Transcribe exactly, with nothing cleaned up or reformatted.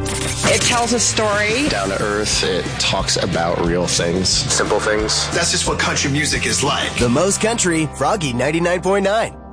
It tells a story. Down to earth, it talks about real things, simple things. That's just what country music is like. The most country, Froggy ninety-nine point nine.